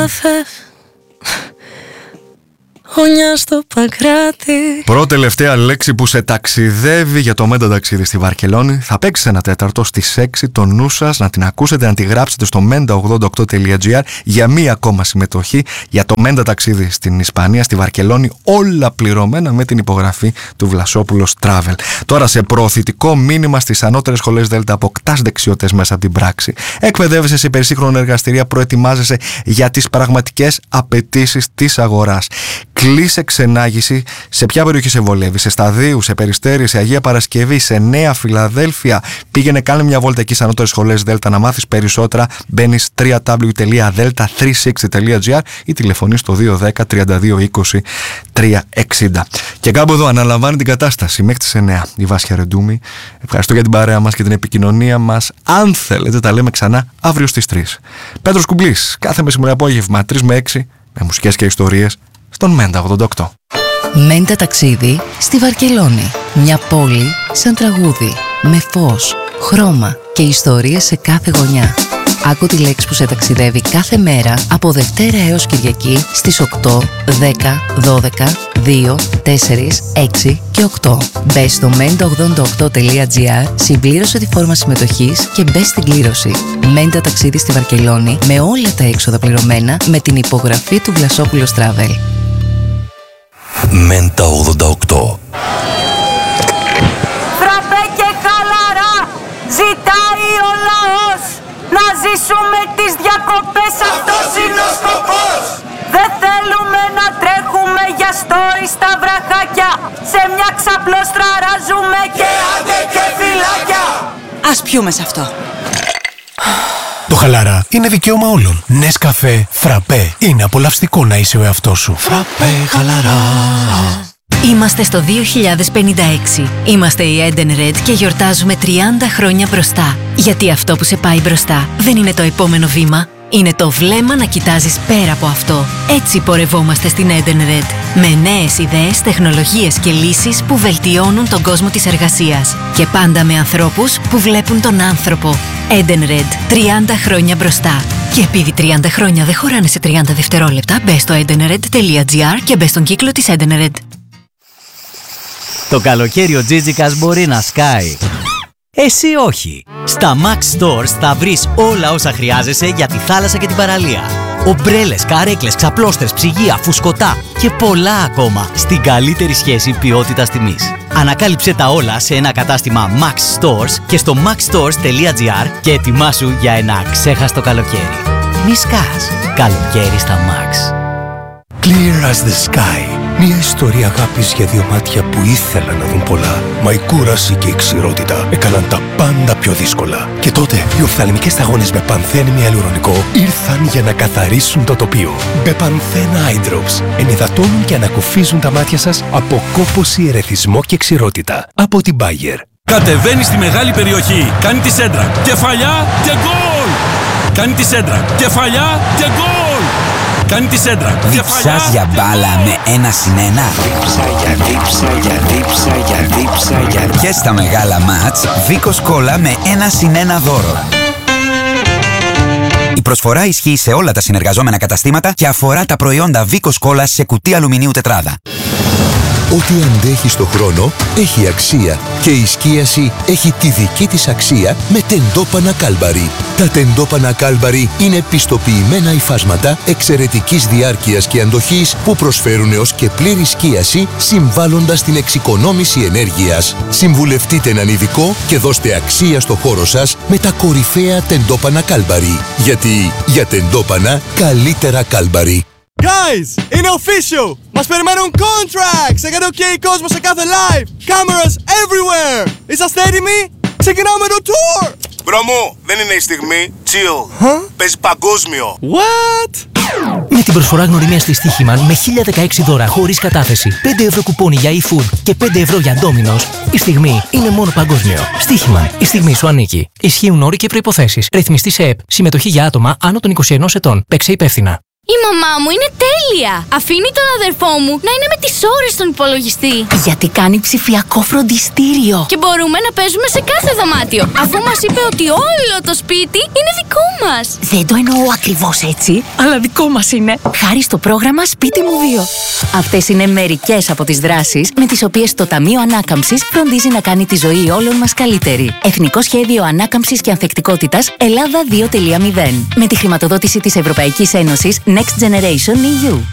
θες. Χωνιά στο Παγκράτη. Πρώτη-τελευταία λέξη που σε ταξιδεύει για το Μέντα ταξίδι στη Βαρκελόνη. Θα παίξει ένα τέταρτο στις 6. Το νου σας να την ακούσετε, να τη γράψετε στο menda88.gr για μία ακόμα συμμετοχή για το Μέντα ταξίδι στην Ισπανία, στη Βαρκελόνη. Όλα πληρωμένα με την υπογραφή του Βλασόπουλος Travel. Τώρα σε προωθητικό μήνυμα στις ανώτερες σχολές Δέλτα αποκτάς δεξιότητες μέσα από την πράξη. Εκπαιδεύεσαι σε υπερσύγχρονα εργαστηρία, προετοιμάζεσαι για τις πραγματικές απαιτήσεις της αγοράς. Κλείσε ξενάγηση. Σε ποια περιοχή σε βολεύει? Σε Σταδίου, σε Περιστέρι, σε Αγία Παρασκευή, σε Νέα Φιλαδέλφια? Πήγαινε, κάνε μια βόλτα εκεί στις ανώτερες σχολές Δέλτα να μάθεις περισσότερα. Μπαίνεις www.delta360.gr ή τηλεφωνείς στο 210 32 20 360. Και κάπου εδώ αναλαμβάνει την κατάσταση μέχρι τις 9 η Βάσια Ρεντούμη. Ευχαριστώ για την παρέα μας και την επικοινωνία μας. Αν θέλετε, τα λέμε ξανά αύριο στις 3. Πέτρος Κουμπλής, κάθε μεσημερινό απόγευμα 3 με 6 με μουσικές και ιστορίες στον Μέντα 88. Μέντα ταξίδι στη Βαρκελόνη. Μια πόλη σαν τραγούδι, με φως, χρώμα και ιστορίες σε κάθε γωνιά. Άκου τη λέξη που σε ταξιδεύει κάθε μέρα από Δευτέρα έως Κυριακή στις 8, 10, 12, 2, 4, 6 και 8. Μπες στο menda88.gr, συμπλήρωσε τη φόρμα συμμετοχής και μπες στην κλήρωση. Μέντα ταξίδι στη Βαρκελόνη με όλα τα έξοδα πληρωμένα με την υπογραφή του Βλασόπουλος Travel. Μέντα 88. Φραπέ και χαλαρά ζητάει ο λαός. Να ζήσουμε τις διακοπές, αυτός είναι ο σκοπός. Δεν θέλουμε να τρέχουμε για story στα βραχάκια. Σε μια ξαπλώστρα ράζουμε και άντε και φυλάκια. Ας πιούμε σε αυτό. Το χαλαρά είναι δικαίωμα όλων. Νεσκαφέ, φραπέ. Είναι απολαυστικό να είσαι ο εαυτός σου. Φραπέ χαλαρά. Είμαστε στο 2056. Είμαστε η Eden Red και γιορτάζουμε 30 χρόνια μπροστά. Γιατί αυτό που σε πάει μπροστά δεν είναι το επόμενο βήμα. Είναι το βλέμμα να κοιτάζεις πέρα από αυτό. Έτσι πορευόμαστε στην Eden Red. Με νέες ιδέες, τεχνολογίες και λύσεις που βελτιώνουν τον κόσμο της εργασίας. Και πάντα με ανθρώπους που βλέπουν τον άνθρωπο. Eden Red. 30 χρόνια μπροστά. Και επειδή 30 χρόνια δεν χωράνε σε 30 δευτερόλεπτα, μπες στο edenred.gr και μπες στον κύκλο της Eden Red. Το καλοκαίρι ο Τζίτζικας μπορεί να σκάει. Εσύ όχι. Στα Max Stores θα βρεις όλα όσα χρειάζεσαι για τη θάλασσα και την παραλία. Ομπρέλες, καρέκλες, ξαπλώστρες, ψυγεία, φουσκωτά και πολλά ακόμα στην καλύτερη σχέση ποιότητας τιμής. Ανακάλυψε τα όλα σε ένα κατάστημα Max Stores και στο maxstores.gr και ετοιμάσου για ένα αξέχαστο καλοκαίρι. Μη σκάς. Καλοκαίρι στα Max. Clear as the sky. Μια ιστορία αγάπης για δύο μάτια που ήθελαν να δουν πολλά. Μα η κούραση και η ξηρότητα έκαναν τα πάντα πιο δύσκολα. Και τότε οι οφθαλμικές σταγόνες με πανθένη ιαλουρονικό ήρθαν για να καθαρίσουν το τοπίο. Μπεπανθέν Eye Drops ενυδατώνουν και ανακουφίζουν τα μάτια σας από κόπωση, ερεθισμό και ξηρότητα. Από την Bayer. Κατεβαίνει στη μεγάλη περιοχή. Κάνει τη σέντρα. Κεφαλιά και γκολ! Κάνει τη σέντρα. Κεφαλιά και γκολ! Κάνει τη σέντρα. Διψάς για μπάλα με 1-1. Διψά. Και στα μεγάλα μάτς, Βίκος Κόλλα με 1-1 δώρο. Η προσφορά ισχύει σε όλα τα συνεργαζόμενα καταστήματα και αφορά τα προϊόντα Βίκος Κόλλα σε κουτί αλουμινίου τετράδα. Ό,τι αντέχει στο χρόνο έχει αξία και η σκίαση έχει τη δική της αξία με τεντόπανα Κάλμπαρι. Τα τεντόπανα Κάλμπαρι είναι πιστοποιημένα υφάσματα εξαιρετικής διάρκειας και αντοχής που προσφέρουν έως και πλήρη σκίαση συμβάλλοντας στην εξοικονόμηση ενέργειας. Συμβουλευτείτε έναν ειδικό και δώστε αξία στο χώρο σας με τα κορυφαία τεντόπανα Κάλμπαρι. Γιατί για τεντόπανα καλύτερα Κάλμπαρι. Guys, είναι official! Μας περιμένουν contracts! Έκανε OK κόσμο σε κάθε live! Cameras everywhere! Είσαστε έτοιμοι? Ξεκινάμε το tour! Μπρο μου, δεν είναι η στιγμή. Chill. Παίζει παγκόσμιο. What? Με την προσφορά γνωριμία στη Στοίχημαν με 1016 δώρα χωρίς κατάθεση, 5 ευρώ κουπόνι για eFood και 5 ευρώ για Domino's, η στιγμή είναι μόνο παγκόσμιο. Στοίχημαν, η στιγμή σου ανήκει. Ισχύουν όροι και προϋποθέσεις. Ρυθμιστή σε ΕΠ. Συμμετοχή για άτομα άνω των 21 ετών. Παίξε υπεύθυνα. Η μαμά μου είναι τέλεια! Αφήνει τον αδερφό μου να είναι με τις ώρες στον υπολογιστή. Γιατί κάνει ψηφιακό φροντιστήριο. Και μπορούμε να παίζουμε σε κάθε δωμάτιο, αφού μας είπε ότι όλο το σπίτι είναι δικό μας. Δεν το εννοώ ακριβώς έτσι, αλλά δικό μας είναι. Χάρη στο πρόγραμμα Σπίτι μου 2. Αυτές είναι μερικές από τις δράσεις με τις οποίες το Ταμείο Ανάκαμψης φροντίζει να κάνει τη ζωή όλων μας καλύτερη. Εθνικό Σχέδιο Ανάκαμψης και Ανθεκτικότητας Ελλάδα 2.0. Με τη χρηματοδότηση της Ευρωπαϊκής Ένωσης Next Generation EU.